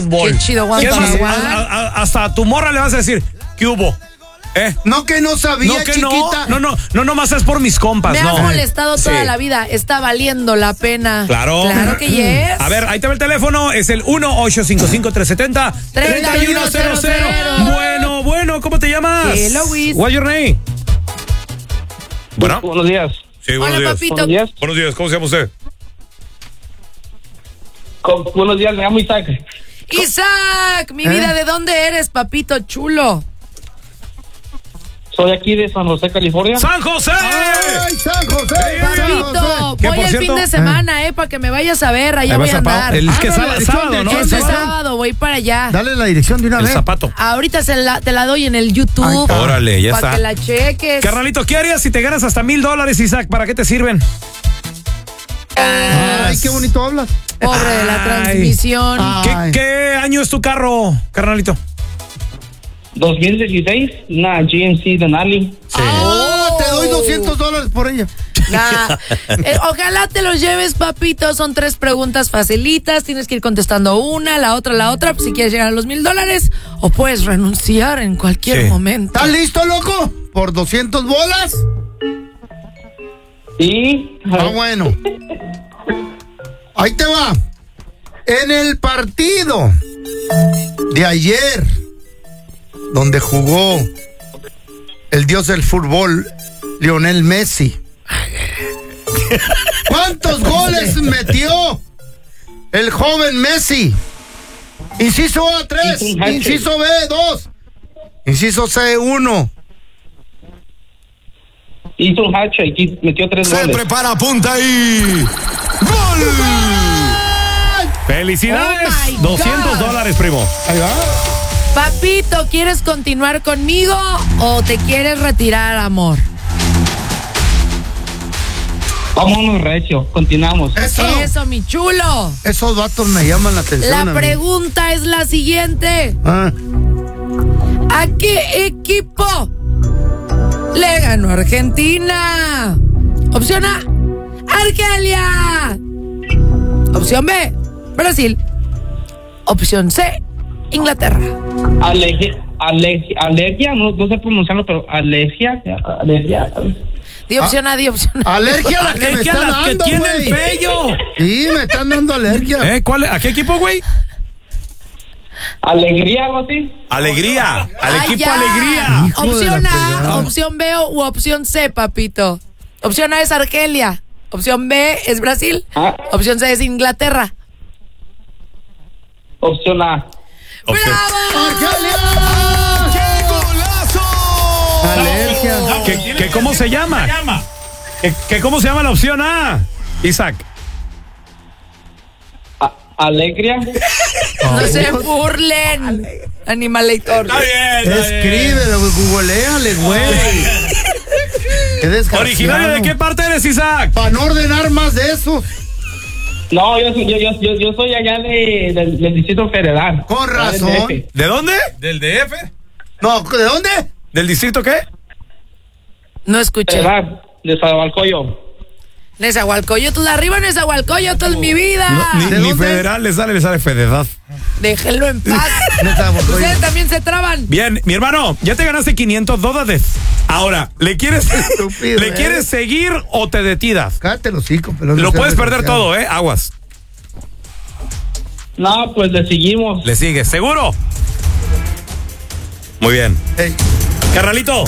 fútbol. Qué chido, ¿Qué más? guapa. Hasta a tu morra le vas a decir, ¿qué hubo? No, que no sabía, chiquita. No, nomás es por mis compas, Me no. ha molestado toda Sí. la vida. Está valiendo la pena. Claro. Claro que yes. A ver, ahí te va el teléfono. Es el 1-855-370-3100. Bueno, ¿cómo te llamas? Hello, Wiz. What's your name? Bueno. Buenos días. Sí, buenos Hola, días. papito. Buenos días. Buenos días, ¿cómo se llama usted? Buenos días, me llamo Isaac. Isaac, mi vida, ¿de dónde eres, papito chulo? Soy aquí de San José, California. ¡San José! ¡Ay, San José! Papito, Que voy por el cierto- fin de semana, para que me vayas a ver, allá Ahí voy vas a andar. Es que Dale la dirección sábado, ¿no? del Este sábado. sábado voy para allá. Dale la dirección de una El vez. zapato. Ahorita te la doy en el YouTube. Ahí está. Órale, ya Para está. que la cheques. Carnalito, ¿qué harías si te ganas hasta $1,000, Isaac? ¿Para qué te sirven? Ay, qué bonito hablas. Pobre de la Ay. transmisión. Ay. ¿Qué año es tu carro, carnalito? 2016, una GMC Denali. Te doy $200 por ella. Nah. Ojalá te los lleves, papito. Son 3 preguntas facilitas. Tienes que ir contestando una, la otra. Pues, si quieres llegar a los $1,000, o puedes renunciar en cualquier Sí. momento. ¿Estás listo, loco? ¿Por 200 bolas? Y Bueno. Ahí te va. En el partido de ayer, donde jugó el dios del fútbol, Lionel Messi, ¿cuántos goles metió el joven Messi? Inciso A, 3. Hizo un hat-trick. Inciso B, 2. Inciso C, 1. hizo un hat-trick y metió 3 Se goles. prepara, apunta y... ¡Gol! ¡Felicidades! Oh my God. $200, primo. Ahí va. Papito, ¿quieres continuar conmigo o te quieres retirar, amor? Vámonos, recio. Continuamos. Eso, mi chulo. Esos vatos me llaman la atención. La a mí. pregunta es la siguiente. Ah. ¿A qué equipo le ganó Argentina? Opción A, Argelia. Opción B, Brasil. Opción C, Inglaterra. Alergia, no sé pronunciarlo, pero alergia. Di opción A, di opción A. Alergia a la que me Alergia a están las que dando, tienen güey. vello. Sí, me están dando alergia. ¿A qué equipo, güey? Alegría, algo así. Alegría. Al Ay, equipo ya. Alegría. Hijo de Opción la A, fregada. opción B u opción C, papito. Opción A es Argelia. Opción B es Brasil. Ah. Opción C es Inglaterra. Opción A. ¡Bravo! ¡Argelia! ¡Qué golazo! Alergia. ¿Qué cómo se llama? ¿Qué cómo se llama la opción A, Isaac? Alegría. No se burlen, animalator. Escríbelo, googleale, güey. Qué desgraciado. ¿Originario de qué parte eres, Isaac? Para no ordenar más de eso. No, yo soy allá del Distrito Federal. Con Allá del razón. DF. ¿De dónde? ¿Del DF? No, ¿de dónde? ¿Del distrito qué? No escuché. Federal, de Zabalcoyo. Nezahualcóyotl, arriba Nezahualcóyotl, mi vida. ¿De Ni dónde? federal le sale federal. Déjenlo en paz. Nezahualcóyotl. Ustedes también se traban. Bien, mi hermano, ya te ganaste $500. Ahora, ¿le quieres Estúpido, ¿le quieres seguir o te detidas? Cállate los hocico, pelón. Lo No seas puedes perder desgraciado. todo, aguas. No, pues le seguimos. Le sigues, ¿seguro? Muy bien. Ey, Carnalito,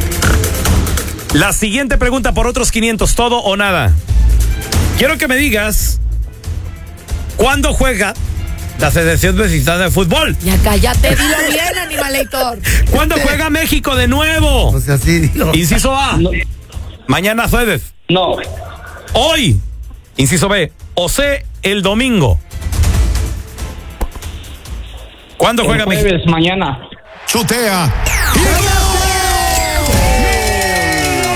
la siguiente pregunta por otros 500, ¿todo o nada? Quiero que me digas, ¿cuándo juega la selección mexicana de fútbol? Ya cállate, dilo bien, animalator. ¿Cuándo juega México de nuevo? o sea, sí, dilo. Inciso A, No, mañana jueves. no. Hoy, inciso B, o C, el domingo. ¿Cuándo El juega México? jueves, mañana. Chutea. ¡Y gol!